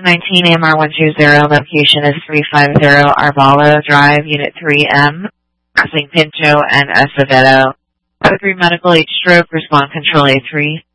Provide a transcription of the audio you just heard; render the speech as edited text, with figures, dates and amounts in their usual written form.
19 AMR120, location is 350 Arvalo Drive, Unit 3M, passing Pinto and Acevedo. 3 medical, 8 stroke, respond control A3.